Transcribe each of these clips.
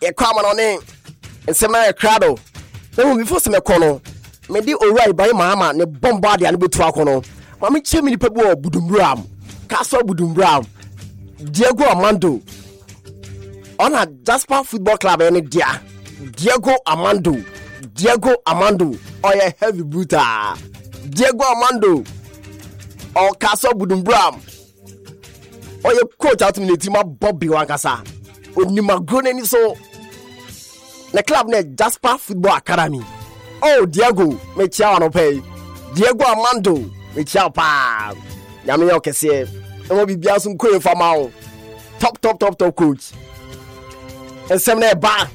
ye kwama no ne nsema e krado na before se me kono me di owura Ibrahim Mahama ne bomba ade ane betu akono ma me che me nipa bi o Budumbram Castle Budumbram Diego Armando ona Jasper Football Club ene dia Diego Armando oye heavy brutal Diego Armando o Castle Budumbram oye coach out me team Bobby wankasa onima grone ni so the club ne Jasper Football Academy. Oh, Diego, me chia no pay. Diego Armando, me chia pa. Yami yo kese. Emo bibia sun ko informa. Top coach. And semne ba.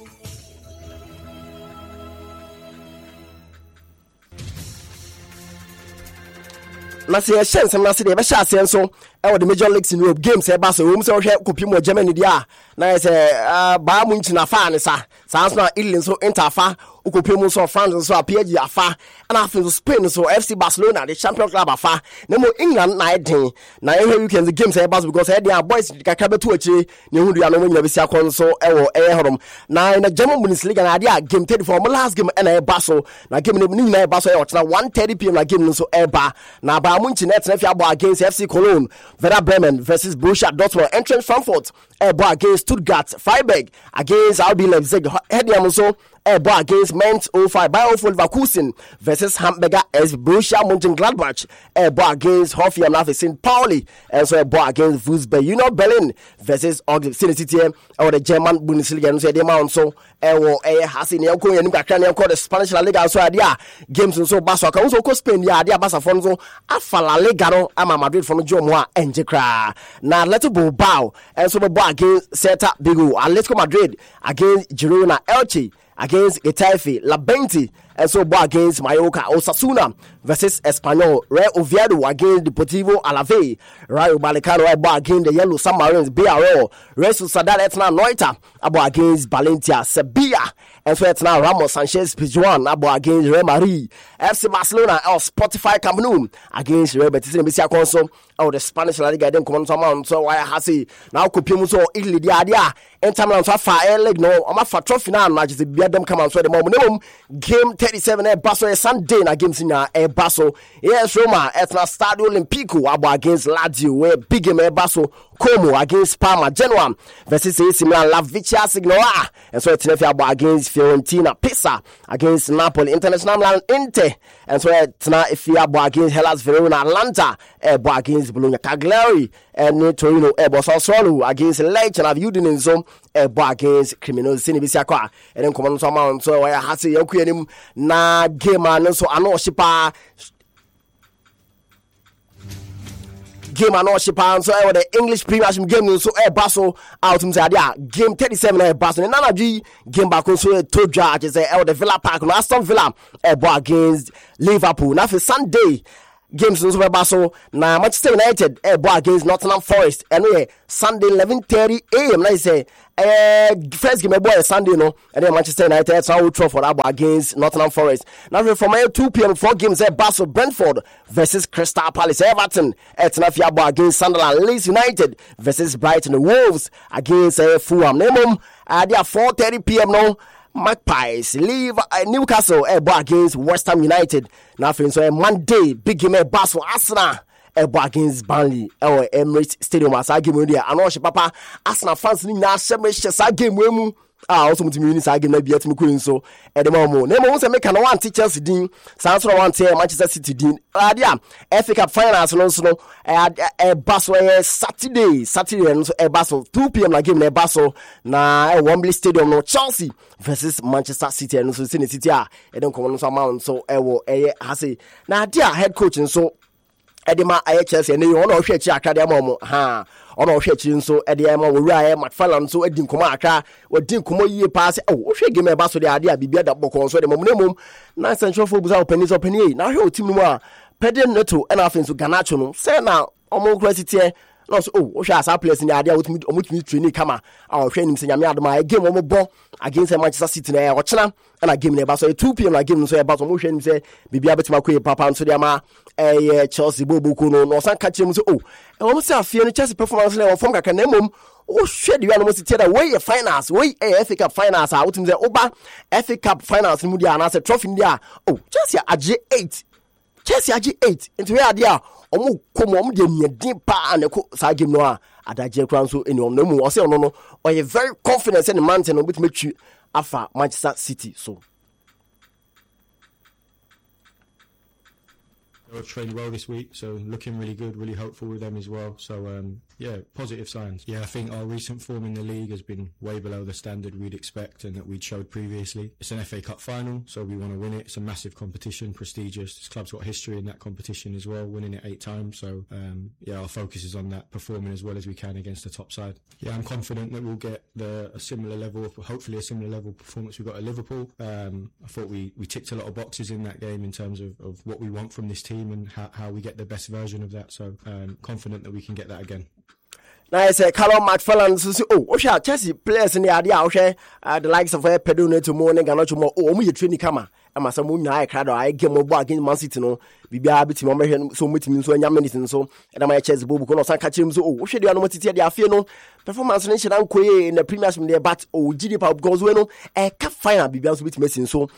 Na se yɛhyɛ nsɛm na se de bɛhyɛ ase nso ɛwɔ the major leagues in Europe games ɛba so wɔn sɛ wɔhwɛ kopi mu Germany dia na yɛ sɛ baa mu nkyina fa ne sa nso na Italy nso Interfa ukopi mu so France nso a PSG afa na afin so Spain so FC Barcelona the champion club afa na mo England na ɛden na ɛhwɛ weekend games ɛba so because ɛde boys kakra betu akyi ne hu dua no mo nyina besi akɔ nso ɛwɔ ɛhɔrom na in the German Bundesliga na ade a game 34 mo last game ɛna ɛba so na game ne nyina ɛba so ɛwɔ tena 1:30 PM na game nso ɛba na ba mu nkyina ɛtena fi abo against FC Cologne Werder Bremen versus Borussia Dortmund Eintracht Frankfurt ɛbɔ against Stuttgart Freiburg against RB Leipzig headiam so ɛbɔ against Mainz 05 Bayer Leverkusen versus Hamburger SV Borussia Mönchengladbach ɛbɔ against Hoffenheim na St. Pauli ɛnso ɛbɔ against Wolfsburg Union Berlin versus Augsburg City ɛwɔ the German Bundesliga nso ɛde ma nso ɛwɔ ɛyɛ hase ne yɛnkɔ yɛnim kakra ne yɛnkɔ the Spanish La Liga nso ade a games nso ba so aka nso kɔ Spain yɛ ade a basafo nso afa La Liga no ama Madrid fo no gye ɔmo a ɛngye kraa na Atletico Bilbao ɛnso bɛbɔ against Celta Vigo Atletico Madrid against Girona Elche against Getafe, Labente, and so against Mallorca, Osasuna versus Espanyol, Real Oviedo against Deportivo Alavés, Rayo Vallecano against the Yellow Submarines, BRO, Real Sociedad Etna Noita against Valencia, Sevilla, and so Etna Ramos Sanchez Pizjuan against Real Madrid, FC Barcelona, Spotify Camp Nou against Real Betis Bisia Conso, the Spanish La Liga, then come on, so I have now Copimuso, Italy, the idea, and time on Fire Leg, no, I'm a for trophy now, matches the Biadam come on, so the moment game 37 Basso Sunday against Basso. Yes, Roma Etna Stadio Olimpico against Lazio, where big game Basso Como against Parma, Genoa versus AC Milan, La Vicia Signoa, and so it's against Fiorentina, Pisa against Napoli, International Milan, Inter, and so it's now if you against Hellas Verona, Atlanta, against Bologna, Cagliari, and Torino, Sassuolo against Lecce, and Udinese, against Criminals, Sinibisiaqua, and then come on some amount. So I have to say, na game and so I know shipa game and shipa so the English Premiership game so Basso out game 37 Basso and Nanaji game back so to judge is the Villa Park Aston Villa against Liverpool now for Sunday games nso beba so na Manchester United against Nottingham Forest and Sunday 11:30 AM na say first game boy Sunday no and then Manchester United so Old Trafford against Nottingham Forest now from 2 PM 4 games Basel Brentford versus Crystal Palace Everton Fiabo against Sunderland Leeds United versus Brighton Wolves against Fulham Nemum there 4:30 PM no Magpies leave Newcastle against West Ham United. Now, so Monday, big game Basel Arsenal against Burnley Emirates Stadium. As I give you there, I know Papa Arsenal fans need now 7 game wemu. Also to me game na be at me so at the moment. Name won say make an one Chelsea din, Sanso one Manchester City din. Dia FA Cup finals no so Basel Saturday no Basel 2 PM na game na Basel na Wembley Stadium no Chelsea versus Manchester City and so City and then come on some amount so hase na dia head coach so Edema Chelsea and you want to share academy ha ono hwechi nso ede ema wura McFarlane nso edi nkoma aka wadi nkoma yie pass hwe game eba so de ade a bibia da bokon so de momnemum na central for busa openi na hwe otim no a pede neto na afenso Garnacho no se na omo kura sitie no so oh hwa asa players ni ade a omutumi training kama a hwa nim se nyame adoma a game omo against Manchester City na e ochena na game na ba so 2 p.m. na game so e ba so mo hwa nim se bibia betima ko papa nso de ma Chelsea bobuku no san ka kire mu so oh e wo se afie no Chelsea performance na wo form kaka na mom o hwe de no mo City da way finals way FA Cup finals a wotum se oba FA Cup finals mu dia na se trophy dia oh Chelsea age 8 into where dia omo komo omo de nyedin pa na ko sa game no a adaje kran so eni omo mu o se ono no o ye very confident in the man no bit metwi afa Manchester City so They've trained well this week, so looking really good, really hopeful with them as well. So, yeah, positive signs. Yeah, I think our recent form in the league has been way below the standard we'd expect and that we'd showed previously. It's an FA Cup final, so we want to win it. It's a massive competition, prestigious. This club's got history in that competition as well, winning it 8 times. So, yeah, our focus is on that, performing as well as we can against the top side. Yeah, I'm confident that we'll get a similar level, hopefully a similar level of performance we got at Liverpool. I thought we ticked a lot of boxes in that game in terms of what we want from this team and how we get the best version of that. So confident that we can get that again. Nice, Callum McFarlane so oh Chelsea players in the idea the likes of Pedro to morning and not more oh mu training kama ama some mu nya crowd I game mo against Man City no bibia biti mo mehwe so mutimi so anya minutes so and my Chelsea bobu ko no san ka chim so oh hwe de no City de afie no performance no hira nkoye in the Premiership there but oh GD power goals we no ka final bibia so bitimi sin so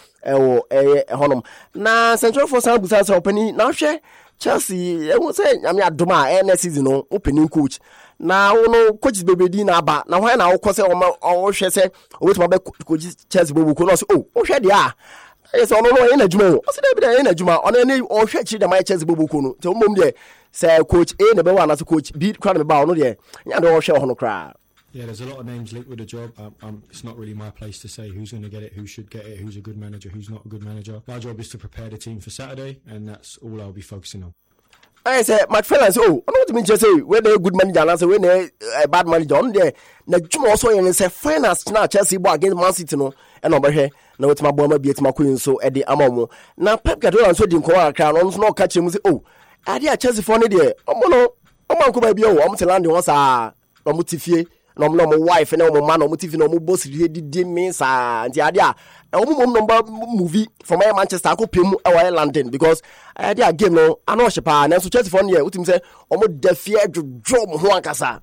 honom na Central Force san busa so opani na hwe Chelsea e wo say nyame adoma next season no opening coach na wono coach bebedi na aba na hwan na wo kose o hwe se o betuma be coach Chelsea bobu ko no so oh hwe de a yes ono no yen adwuma o so da bi da yen adwuma ono ne o hwe chi de my Chelsea bobu ko no te mom de say coach A na be wa na so coach B kwa na me ba ono de nya de o hwe ho no kra. Yeah, there's a lot of names linked with the job. It's not really my place to say who's going to get it, who should get it, who's a good manager, who's not a good manager. My job is to prepare the team for Saturday, and that's all I'll be focusing on. I say, McFarlane say, oh, I know what you mean to say, when a good manager and when a bad manager on there. Now, Jim also in say finals now Chelsea boy against Man City no, and over here. Now it's my boy be it my queen so at the Amomo. Now Pep Guardiola so didn't call crown on no catch him say, oh, I dear Chelsea for any day. Oh no, I'm going to be I'm to land once mutifie. No wife and no man no motive no boss did me sa anti adia number movie from Manchester ko pem e London because adia game no ano shepa na so Chelsea for here utim say omo defie drum ho ankasa.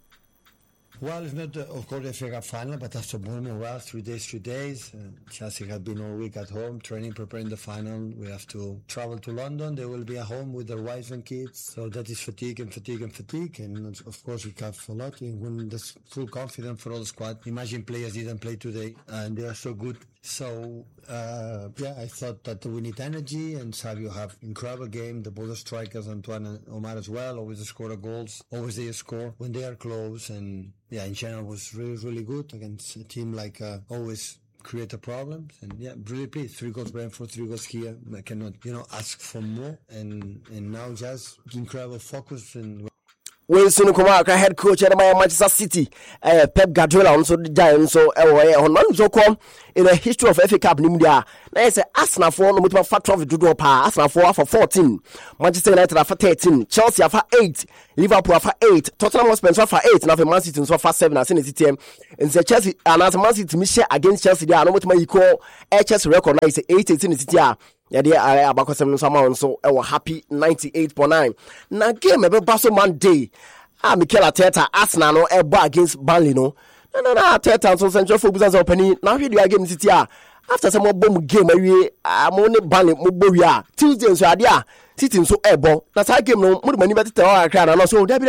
Well, it's not, of course, the FA Cup final, but after Bournemouth, well, 3 days. Chelsea have been all week at home, training, preparing the final. We have to travel to London. They will be at home with their wives and kids. So that is fatigue. And, of course, we have a lot. And when there's full confidence for all the squad. Imagine players didn't play today, and they are so good. So, yeah, I thought that we need energy, and Savio have incredible game. The both strikers, Antoine and Omar as well, always they score goals. Always they score when they are close, and yeah, in general was really, really good against a team like always create a problem. And yeah, really pleased. 3 goals Brentford, 3 goals here. I cannot, ask for more. And now just incredible focus and. We soon come out head coach at Manchester City, Pep Guardiola on so the giant so on so come in the history of FA Cup Nimudia. Now say Arsenal for no mutual factor of do pa Arsenal for 14, Manchester United for 13, Chelsea for 8, Liverpool for 8, Tottenham Hotspur for 8, now for Man City for 7 as in City and say Chelsea and as Man City share against Chelsea there no mutual equal HS record now is 8 in City. Yeah, they are about some someone so I happy 98.9. Now game ebe baso Monday. Mikel Arteta Arsenal no eba against Burnley no. No Arteta so Central Focus opening. Now we do game City after some bomb game we amone Burnley mo boria. Tuesday so adia City so ebo. Na say game no mo mani beti tell akra na so dabi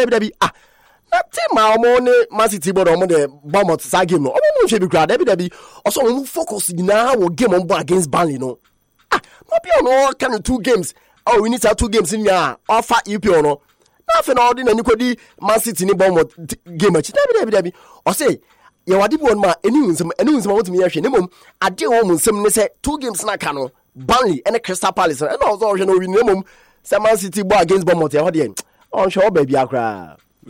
na team amone Man City bodo mo de Bournemouth say game no. Omo mo shebi kra dabi also mo focus na wo game on against Burnley no. Not be on kind of 2 games. Oh, we need to have 2 games in here. Offer EPO no. Nothing all in anybody Man City ni Bournemouth game match. Dabi. Or say, you wadi one man. Anyone want to me actually. Nemom. Adi one some say 2 games na kano. Burnley and Crystal Palace. And also you know we nemom. Say Man City boy against Bournemouth. How the? On show baby akra.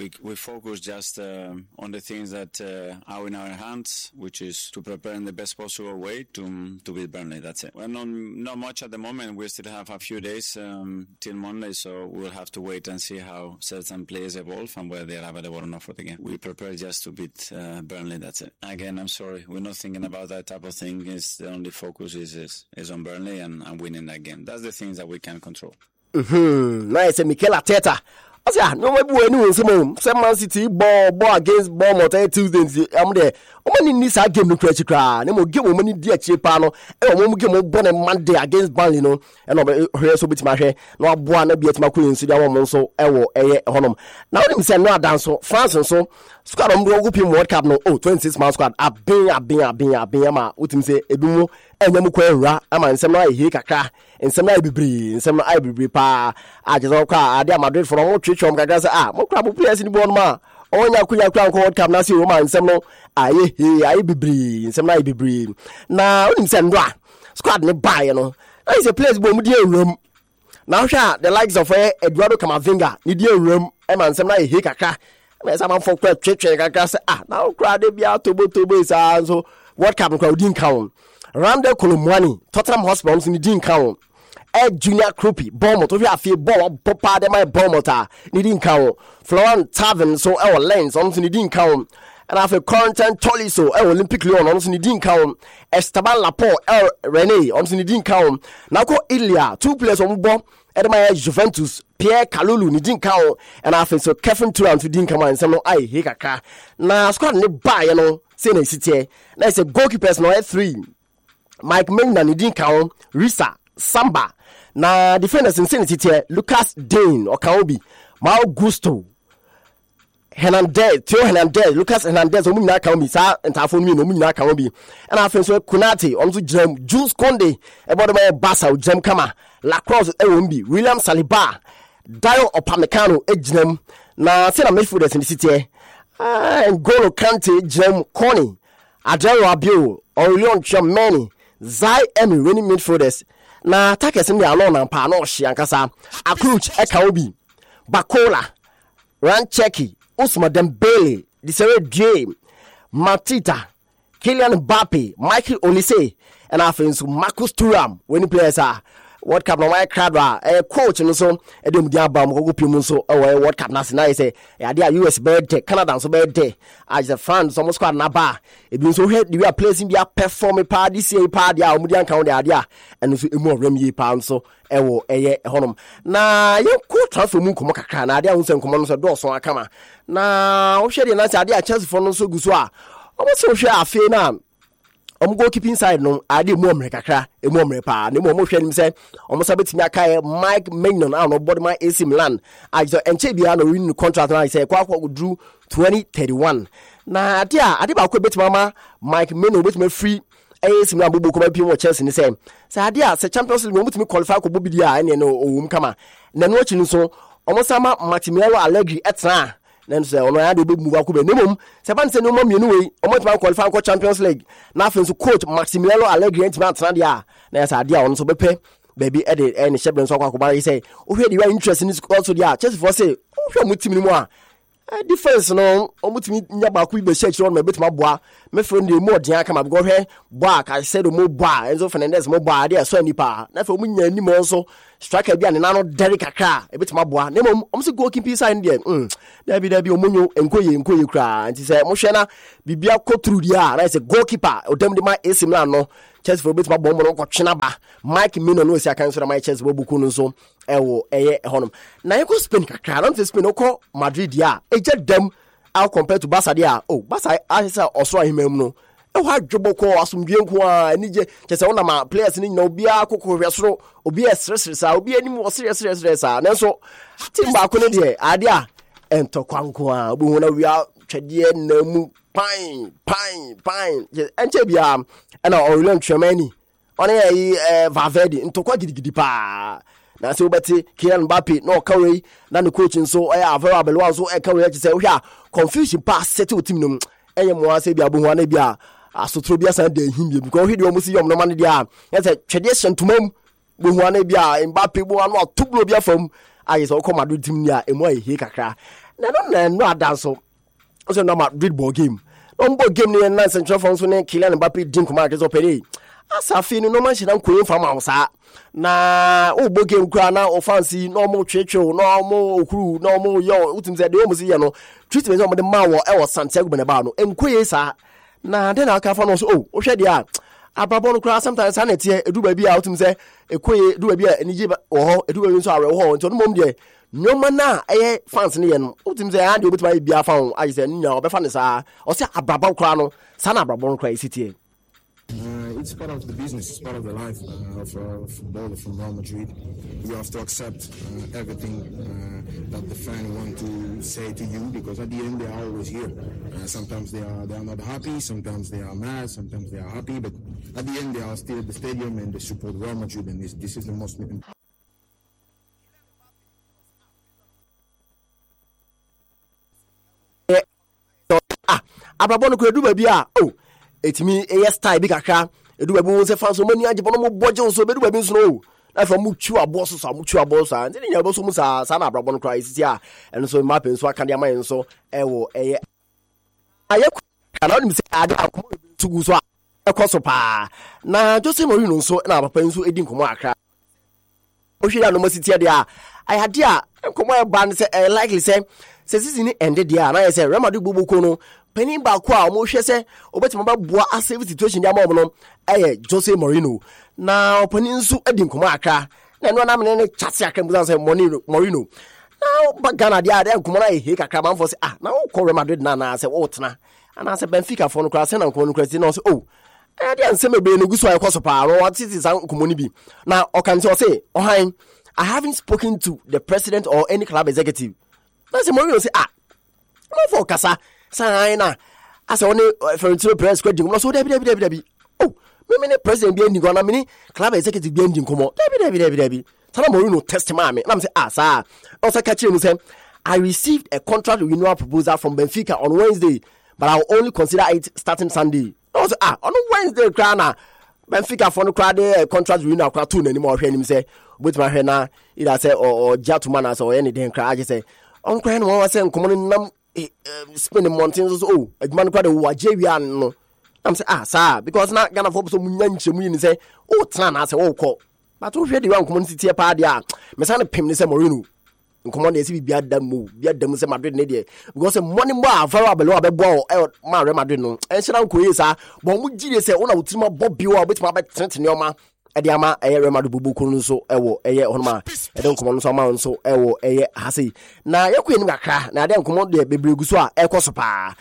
we focus just on the things that are in our hands, which is to prepare in the best possible way to beat Burnley. That's it. Well, not much at the moment. We still have a few days till Monday, so we'll have to wait and see how certain players evolve and whether they are available or not for the game. We prepare just to beat Burnley. That's it. Again, I'm sorry, we're not thinking about that type of thing. The only focus is on Burnley and winning that game. That's the things that we can control. Nice, Mikel Arteta. I say, no, we do any some Man City ball against Bournemouth Tuesday. I'm there. Omani ni sa game no kwechi kra. Na mo game omani di achi pa no. E mo game mo born Monday against Burnley no. E no hwe so bitima hwe. Na aboa na biatima ko nsu dia wo mo so e wo eye honom. Na woni se no adanso France nso squad om do go World Cup no. 26 man squad abin ma utim se ebi mu enya mu kwa nwura ama nsem na ehe kakra. Nsem na ibibri pa. Ajezo kwa ade Madrid for mo twetwom kakra se mo kra bo players ni bo no ma. Onya kunya kwa World Cup na se Roma nsem no aye bibri nsem na bibri na onim se ndo squad ne buy no na is a place bo mu die room na hwa the likes of Eduardo Camavinga ni die room e man nsem na ehe kakra na esa man for kwa twetwe kakra se na okra de bia tobo isa so World Cup kwa odin count Randall Colomwani Tottenham Hotspur ni din count Junior Krupi Bournemouth we afie ball popa de my Bournemouth ni din count Florent Thaven so our lens on ni din count and after Corentin Tolisso Olympic Lyon on ni din count Esteban Laporte René on ni din count now ko Ilya 2 players on ball Edema Juventus Pierre Kalulu ni din count and after so Kevin Turan to din count and some no ai he kaka na squad ni buy no say na city na say goalkeepers no 3 Mike Mignan ni din count Risa Samba na defenders in City Lucas Digne or Kaobi Mal Gusto Theo Hernandez Lucas Hernandez o munna Kaobi sa entafo mi no munna Kaobi and after so Kunate on to Jam Jules Conde about my Barca Jam Kama Lacrosse Ewombi William Saliba Dayo Upamecano ejinem na say na midfielders in the city N'Golo Kante Jam Connie Adero Abiu Aurelion Tchouameni Zai Emery winning midfielders na attackers in the alone and pa no hye ankasa Akruch Ekaobi Bakola Rancheki Ousmane Dembele Desiree Doué Matita Kylian Mbappe Michael Olise and after Marcus Thuram when players are World Cup no my crowd coach no so edem dia ba mo go pim so World Cup na say say ya dia US birthday Canada so birthday as the France so squad na ba e bi so head we are placing dia perform pa this year pa dia o dia kan dia dia and so emu ram yi pa so ewo eye honom na ye ko transfer mu komo kakra na dia hunsen komo no so do so akama na o hwe dia na say dia Chelsea for no so guso a o mo so hwe afi na goalkeeping side no ade mu omre kakra emu omre pa na mu hwe nim se omo sabetimi aka Mike Mignon no body my AC Milan ajo enche bia no win contract na say kwa drew 2031 na ade ba ko betima ma Mike Mignon betima free AC Milan bobo ko ba pim wo Chelsea ni say ade a se Champions League mo mutimi qualify ko bobi dia ene no owum kama na no chi nso omo sama Massimiliano Allegri etra then say ono ya de be move akube nemom se ban se no mom yenu we omo tman qualify for Champions League na afen so coach Massimiliano Allegri ntman tran dia na ya sa dia ono so bepe baby e de any shebren so akwa say o hwe de interest in also dia Chelsea for say o hwe mutimi ni mu a defense no omutimi nya ba ku be share on me betima boa me friend dey more dia kama go hwe boa ka said mo boa Enzo Fernandez mo boa dia so nipa na fa omunya ni mo so striker bia ne na no Derek Aka e betima boa na mom omse goalkeeper side there dabi omunyo enkoye kra anti say mo hwe na bibia ko through dia na say goalkeeper odem de ma AC Milan no Chelsea for betima boa mo no ko twena ba Mike Mignon no si akan so na my Chelsea bo buku no so ewo eye honom na yeko Spain kakra na Spain ko Madrid ya eje dem how compared to Barca dia Barca asa oso ahimam no e ha dwobo ko asomdwe nko a anije chese wona ma players ni nyina obi akoko hwesoro obi esresresa obi anim wo serious na so team ba ko ne de ade a entokwanko a obi wona wi a twede na mu pine enche bia na Aurelion Tchouameni one yi Valverde ntokwa gidigidi pa na se obeti Kylian Mbappe no kawe na the coach nso available one so kawe che say hwa confusion pass settle team no enye mo ase bia bo ho na bia asotro bia san de him because hwe de o musi yom no man dia ya say twede sentumam bo ho na bia Mbappe bo anu atublo bia fam aye so ko Madrid team ni a emu aye kakra no adanso so no Madrid ball game no ball game ni na Central France ne Kylian Mbappe din kuma ke so pere asafi ni no man shi dan koyin fama sa na o ball game kura na offense no mo twetwe no mo okuru no mo yo utim say de o mo si ye no treatment o mo de ma wo e wo Santiago Bernabeu no enkoye sa na de na aka fa no so o hwe de a ababon kura sometimes na tie edu ba bi a utim say ekoye edu ba bi a enije wo ho edu ba bi so awe wo ho nto no mom de nyoma na fans ne ye no utim say ande obitima bi afa ho ayi say nya obefa ne sa o say ababon kura no sa na ababon kura isitie. It's part of the business, it's part of the life of footballer from Real Madrid. You have to accept everything that the fan want to say to you, because at the end they are always here. Sometimes they are not happy, sometimes they are mad, sometimes they are happy, but at the end they are still at the stadium and they support Real Madrid, and this is the most important. Ababon ko du ba bia etimi style bi kakra edu ba bi won se fan so mani age bono mo boje so be du ba bi nso no na fa mu twu aboso sa nti nya aboso mu sa na ababon kra isi a eno so map nso aka de amaye nso ewo eye aye kana nim se ade akomo tugu so a ekoso pa na Jose Mourinho nso na papa nso edi nkomo akra o hwira no mo sitie de a ayade a nkomo e ba ne se likely se season ni ended dia na ye se Real Madrid gbogbo no penin ba ko a mo hwe se obetima ba boa a save situation dia ma no Jose Mourinho na penin nso edi nkomo aka na no na me ne chate aka mu say Mourinho na ba Ghana dia de nkomo na he kakra man for say na o ko Real Madrid na say o tena ana say Benfica for no kra say na nkomo no kra say no say dia nsem ebe no guso ayekoso pa ro what is san nkomo ni bi na o kan say ohan I haven't spoken to the president or any club executive. Na say Mourinho say no for kasa Sana asa one Florentino Perez squad dingo so debi me president bi ndingo na me club executive bi ndingo debi sana Mourinho test me na me say sa also catch him say I received a contract renewal proposal from Benfica on Wednesday, but I will only consider it starting Sunday. Also on Wednesday na Benfica for no crowd contract renewal crowd too anymore hwe nim say with my hwe na either say or Jatuma na so any den crowd say on crowd no say nkomo nam spending mountains man kwade wo Jewian no am say sir because na Ghana for so munya nchemu ni say tena na say wo kɔ but wo hwɛ de wan community tie pa de a me sa ne pem ne say Mourinho nkomo na esi bia dam say Madrid ne de because money mo avara abelo abebo ma Real Madrid no enhyira nkoye sa bo mu gire say wona wotima bobio a betima ba tene oma ede ama Real Madrid bubuku nso ewo honoma ede nkomo nso ama nso ewo hase na yakwe nim kakra na ade nkomo de bebregu so a ekoso pa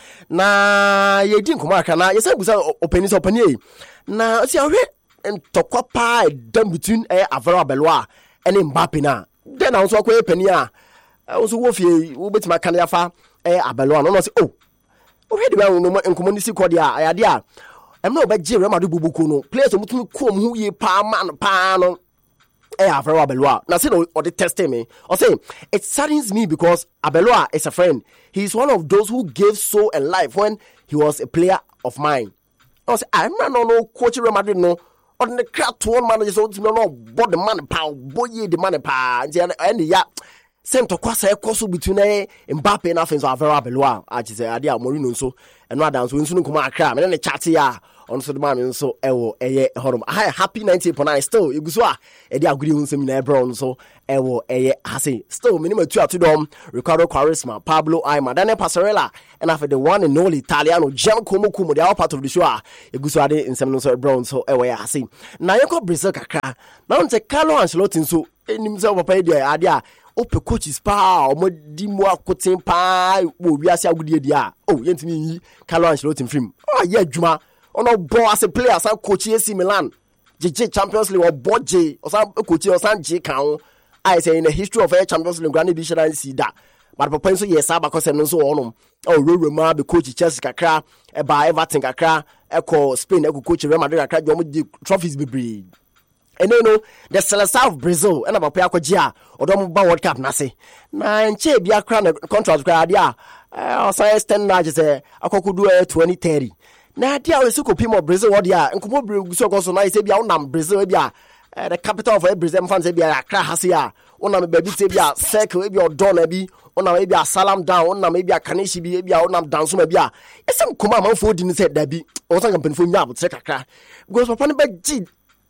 na yedi nkomo aka na yesa busa opani na si ahwe ntokwa pa dam between Avara Belwa and Mbappe na den na nso akwa pani a nso wo fie wo betima kan ya fa Abelwa no say ohwe de ba nkomo ni si kodi a ayade a I'm not about Real Madrid bubuku no players omutu kom hu ye pa man pa no Avara Belwa na say no or the testing me or say it saddens me because Abelwa is a friend. He's one of those who gave soul and life when he was a player of mine. I say I'm no coach Real Madrid no on the crack one manager so no bought the money pa boy the money pa and ya same to kwasa ekoso between Mbappe and Avara Belwa I say adia Mourinho so and no dance we nso kuma akra me ne chat ya on so the man nso ewo horom happy 90.9 still iguso a edi agudi nsem na ebron so ewo hase still minimum 2 atodom Ricardo Quaresma Pablo Aimar Daniel Passarella and after the one and only Italiano Giancomo Kumo they are part of the show iguso ade nsem nso ebron so ewo hase na yeko Brazil kakra na on te Carlo Ancelotti nso enim se papa edi ade a ope coaches pa omodi mu akoten pa wo wiase agudi edi a yentimi yi Carlo Ancelotti film ye adwuma ono bo as a player as coach AC Milan JJ Champions League or boje or some coach or some J kan I say in the history of Champions League Grand Division and see that but papa so yes aba cause no so ono Roma be coach Chelsea kakra e ba Everton kakra e ko Spain e ko coach Real Madrid kakra jo mo di trophies bebre and no the Seleção of Brazil and about Piakogia or don't buy World Cup nase na nche bia kra na contract kra dia o say stand na je say akokudu 2030 na dia we so kopi mo Brazil what dia nkomo Brazil so go so na say bia unam Brazil bia the capital of Brazil fans bia Accra hase a Ona me baby te bia circle ebi odo na bi. Ona maybe a salam down, ona maybe a kanishi bi ebi a ona dance ma bia. Esem kuma amanfo di ni say da bi. O san kampanfo nya abotre kakra. Because papa no be gi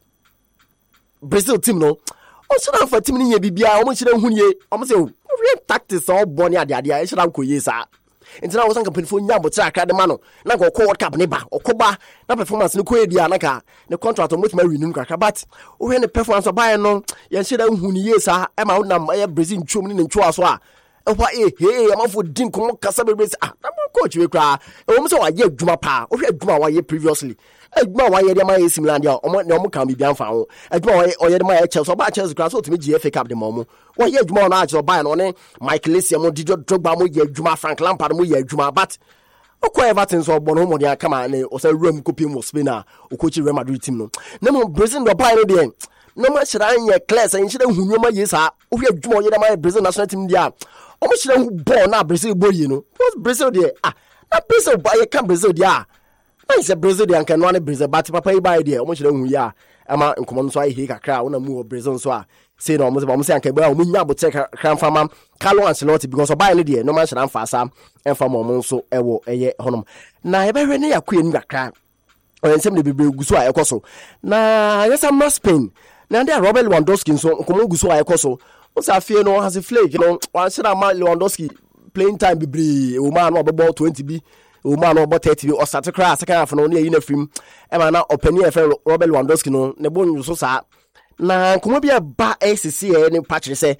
Brazil team no. O should for team ni ye bibia, o mo shire hu nie. O mo say o real tactics all born ya ade e shira nko ye sa. Ntina wo san kampanfo nya abotre kakra de ma no. Na go World Cup ne ba. Okoba na performance ni ko e dia na ka. Ne contract o mo tuma renew kakra but o we ne performance o ba no. Ye shira hu ni ye sa. E ma na Brazil ntwom ni ntwo aso a. Hey, I'm for din komo kasa be na coach we kra e wo so wa ye adwuma pa o hwe adwuma wa ye previously adwuma wa ye de ma ye similar dia o mo kan bi bian fa ho adwuma wa ye de ma ye Chelsea ba Chelsea kra so timi GFA Cup de mo wa ye adwuma na Chelsea ba no ne Michael Essien mo Didier Drogba mo ye adwuma Frank Lampard mo ye adwuma but okwa Everton so bo no mo dia kama ne o say room copy mo Spain a o coach Real Madrid team no na mo Brazil do ba no de no ma shira nye class en shira hunyo ma ye sa o hwe adwuma o ye de ma Brazil national team dia o mo shira ball na Brazil boy you know because Brazil there na Brazil ba ye kan Brazil there na is Brazil there kan no na Brazil but papa e ba there o mo shira hu ya ama nkomo so ai he kakra wona mu Brazil so a say no mo say anka ba o mo nya bote kran fama Carlo Ancelotti because o ba ne there no man shira mfa sa emfa mo so ewo eye honom na e ba hwe ne yakue ni kakra o ensem de bebe guso a ekoso na yesa ma Spain na there Robert Lewandowski so nkomo guso a ekoso o sa fie no has a flake you know wan shira ma Lewandowski playing time bibri o man no about 20 bi o man no about 30 bi o start cry second half no na yi na film e ma na openi e friend Robert Lewandowski no ne bon so sa na nkomo bi ba ACC ne patch say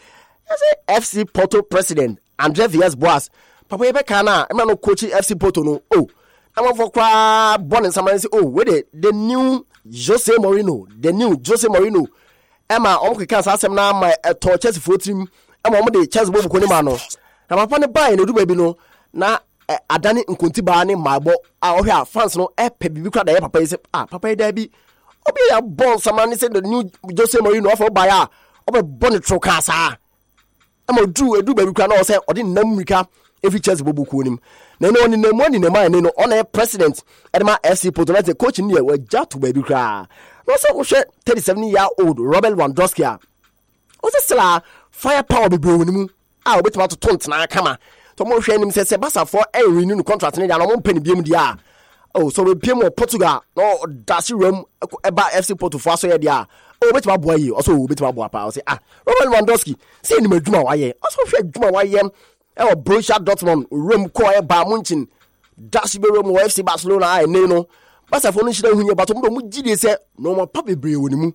FC Porto president André Villas-Boas papa e be kana e ma no coach FC Porto no I'm for kwa born in someone say wait the new Jose Mourinho Emma omkeka sa asem na ma to Chelsea for team Emma mo de Chelsea bo ko ni ma no na papa ne buy na du baby no na adane nkonti ba ne mabo a o hwe fans no pe bibi kwa da papa say papa da bi obi ya born someone say the new Jose Mourinho for buy a obi born troka sa Emma du baby kwa na o say odi namrika every Chelsea bo ko nim na no ni na mo ni na ma ne no on president edema FC Porto na coach ni e wa jatu baby kwa no so wo hwe 37-year-old Robert Lewandowski o se sela firepower be bro ni mu obetima to tontena kama to mo hwe nim se Barca for renew contract ni dia no mo mpani biem dia so we piem Portugal no dasi room eba FC Porto for so ye dia obetima boa yi o so obetima boa pa o se Robert Lewandowski se ni madwuma wa ye o so hwe adwuma wa ye Borussia Dortmund room ko e ba Munchen dasi be room FC Barcelona ne no Barca for no shira hunye but mo gide se no mo pa bebre woni mu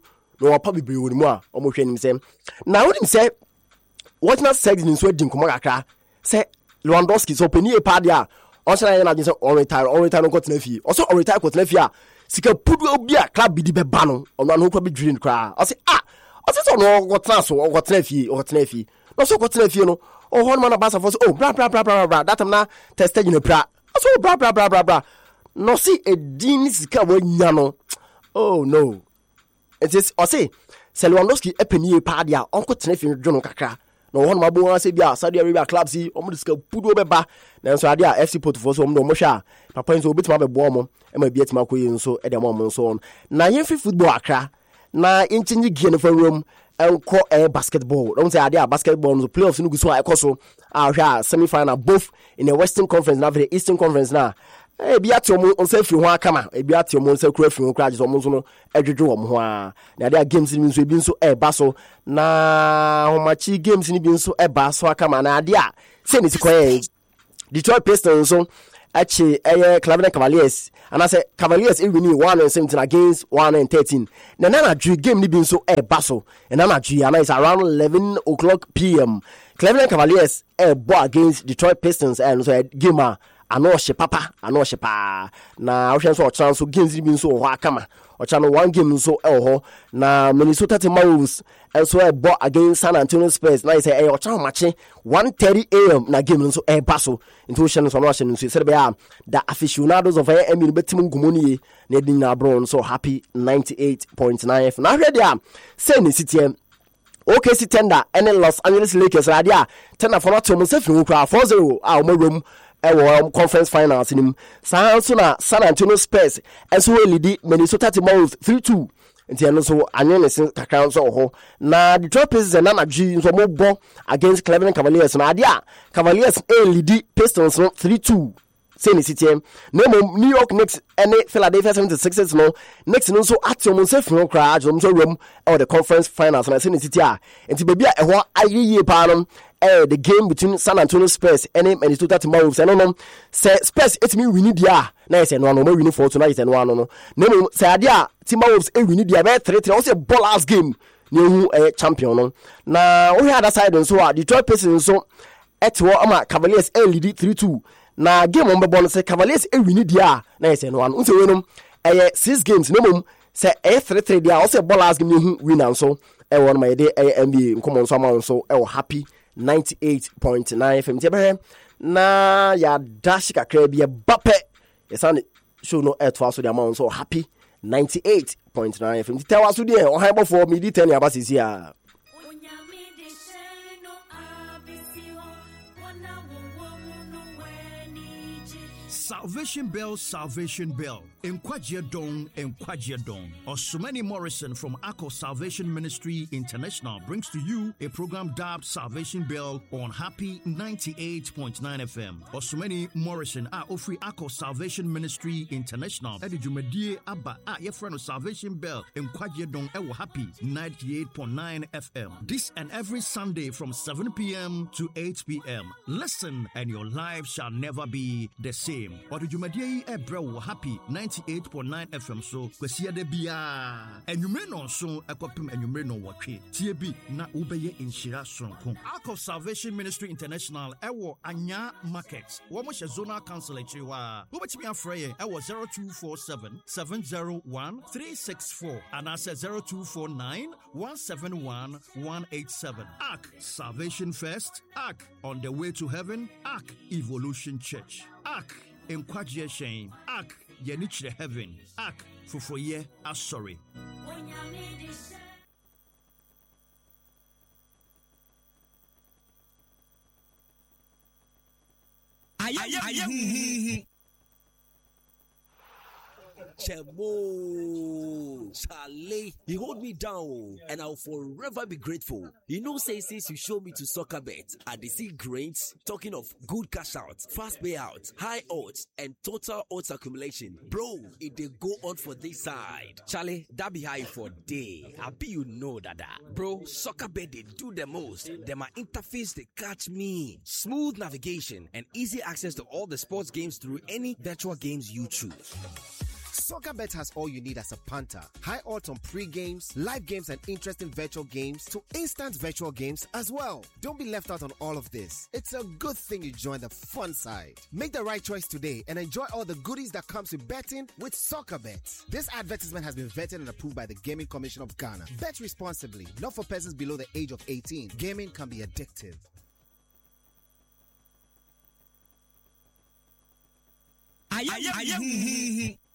a o mo hwe nim se na wonim se what not said in so din komo kakra se Lewandowski so peni e pa dia on shira na say on retire no kotena fi o so on retire kotena fi a sika pudu obi a club bi be ba no on no ko be dream kra o se so no kotena so o kotena fi no so kotena fi no o hon man Barca for so bra that time na test you pra so bra no see a din sika wanya no no it is o say Lewandowski epeni e pa dia on kotena fi dwono kakra no one mabo say bia Saudi Arabia club si o mo diska pudo beba na so ade a FC Porto for so o mo hwa papa nso obitima be bo mo e ma biatima koyi nso e de mo nso on na yemfi football akra na inchinji gie for room enko basketball don't say ade a basketball no playoffs no guso ekoso a hwa semi final both in the Western Conference na the Eastern Conference na biati mo onse firi ho akama biati mo onse kura firi ho kra je mo nso no edwedwe wo ho a na ade a games ni nso ebi nso eba so na homachi games ni bi nso eba so akama na ade a se ni sikoye Detroit Pistons so achi Cleveland Cavaliers and I say Cavaliers e win 117 against 113 na dream game ni bi nso eba so na dream is around 11 o'clock p.m. Cleveland Cavaliers bo against Detroit Pistons and so game Anoche pa na ohwe so ochran so games bi nso ho akama ochran one game nso ho na Minnesota Timberwolves also bo against San Antonio Spurs na say ochran match 1:30 a.m. na game nso baso into ohwe so no ohwe nso se be the aficionados of NBA betim ngumoni na edin na bro so happy 98.9 na hwe dia say ni sitie OKC Thunder and Los Angeles Lakers radia Thunder for not to mo se firi 4-0 a o mawum conference finals in him. So na San Antonio Spurs and so lead Minnesota Timberwolves 3-2 nti eno so anye ne sin kakra so ho na Detroit Pistons na madwi so mo bo against Cleveland Cavaliers na ade a Cavaliers lead Pistons no 3-2 say ni CTM nemo New York Knicks and Philadelphia 76ers no Knicks no so atom say fun kra jom so room or the conference finals na say ni city a enti baby a ehwo ayiye pa no the game between San Antonio Spurs and Minnesota Timberwolves and no say Spurs etimi win dia na say no no win for tonight and one no nemo say ade a Timberwolves win dia be 3-3 o say ball last game new champion no na we other side so Detroit Pistons so etwo ama Cavaliers lead 3-2 na game on bebo no say Cavaliers win dia na say no one unse we no 6 games no mum say 3-3 dia o say ball last game hu win and so one my day NBA nkomo so am so happy 98.9 FM tebe na ya dash kakra bia bape yesane show no etwa so the amount so happy 98.9 FM tell us there o high for me 10 ya basisi a Salvation Bell, Salvation Bell. Nkwaje Dong. Osumani Morrison from Akko Salvation Ministry International brings to you a program dubbed Salvation Bell on Happy 98.9 FM. Osumani Morrison ofri Akko Salvation Ministry International. Edi Jumedie Abba ye friend of Salvation Bell. Nkwaje Dong ewo Happy 98.9 FM. This and every Sunday from 7 p.m. to 8 p.m. Listen and your life shall never be the same. Odi Jumedie Ebrewo Happy 98.9 FM so kwesi ade bia enwumre no so ekopem enwumre no wotwe tie bi na ubeye inshira sonko Akko Salvation Ministry International ewo anya market wo mo she zonal council echiwa ubetimi afreye ewo 0247 701 364 and asa 0249 171 187 Ark Salvation First, Ark on the way to heaven, Ark Evolution Church, Ark Nkwaje Shame, Ark Yenichre Heaven, Ark Fufoye Asori. Chemo, Charlie, you hold me down, and I'll forever be grateful. You know, say since you showed me to soccer bet, I see grains. Talking of good cash out, fast payout, high odds, and total odds accumulation, bro. If they go on for this side, Charlie, that be high for day. I be you know that, bro. Soccer bet they do the most. Them my interface they catch me. Smooth navigation and easy access to all the sports games through any virtual games you choose. SoccerBet has all you need as a punter. High odds on pre-games, live games and interesting virtual games to instant virtual games as well. Don't be left out on all of this. It's a good thing you joined the fun side. Make the right choice today and enjoy all the goodies that comes with betting with SoccerBet. This advertisement has been vetted and approved by the Gaming Commission of Ghana. Bet responsibly, not for persons below the age of 18. Gaming can be addictive. I am